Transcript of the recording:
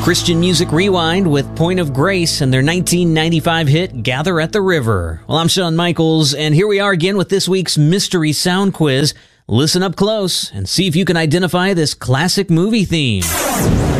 Christian Music Rewind with Point of Grace and their 1995 hit, Gather at the River. Well, I'm Shawn Michaels, and here we are again with this week's Mystery Sound Quiz. Listen up close and see if you can identify this classic movie theme.